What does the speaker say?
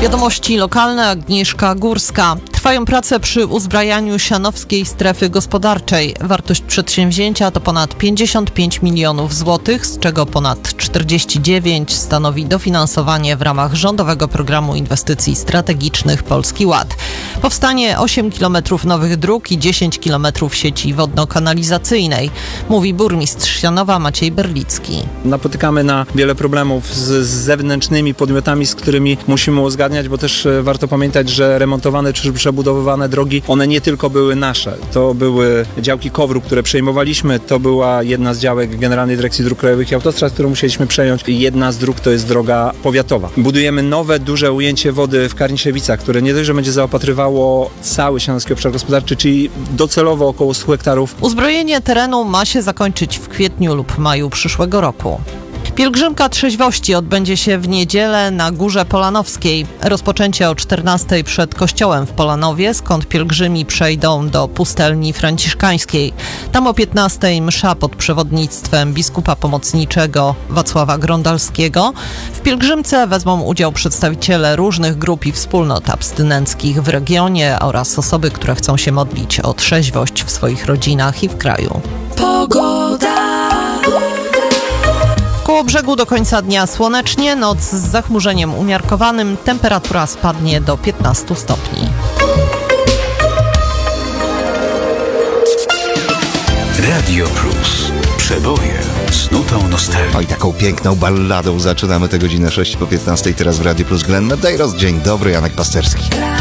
Wiadomości lokalne, Agnieszka Górska. Trwają prace przy uzbrajaniu Sianowskiej Strefy Gospodarczej. Wartość przedsięwzięcia to ponad 55 milionów złotych, z czego ponad 49 stanowi dofinansowanie w ramach rządowego programu inwestycji strategicznych Polski Ład. Powstanie 8 km nowych dróg i 10 km sieci wodno-kanalizacyjnej, mówi burmistrz Sianowa Maciej Berlicki. Napotykamy na wiele problemów z zewnętrznymi podmiotami, z którymi musimy uzgadniać, bo też warto pamiętać, że remontowane czy przebudowywane drogi, one nie tylko były nasze. To były działki KOWR-u, które przejmowaliśmy, to była jedna z działek Generalnej Dyrekcji Dróg Krajowych i Autostrad, którą musieliśmy przejąć. Jedna z dróg to jest droga powiatowa. Budujemy nowe, duże ujęcie wody w Karniszewicach, które nie dość, że będzie zaopatrywało cały Sianowski Obszar Gospodarczy, czyli docelowo około 100 hektarów. Uzbrojenie terenu ma się zakończyć w kwietniu lub maju przyszłego roku. Pielgrzymka trzeźwości odbędzie się w niedzielę na Górze Polanowskiej. Rozpoczęcie o 14:00 przed kościołem w Polanowie, skąd pielgrzymi przejdą do pustelni franciszkańskiej. Tam o 15:00 msza pod przewodnictwem biskupa pomocniczego Wacława Grondalskiego. W pielgrzymce wezmą udział przedstawiciele różnych grup i wspólnot abstynenckich w regionie oraz osoby, które chcą się modlić o trzeźwość w swoich rodzinach i w kraju. Pogoda. W Kołobrzegu do końca dnia słonecznie, noc z zachmurzeniem umiarkowanym, temperatura spadnie do 15 stopni. Radio Plus. Przeboje z nutą nostalgii. Oj, taką piękną balladą zaczynamy tę godzinę 6 po 15. Teraz w Radio Plus Glenn. Daj dzień dobry, Janek Pasterski.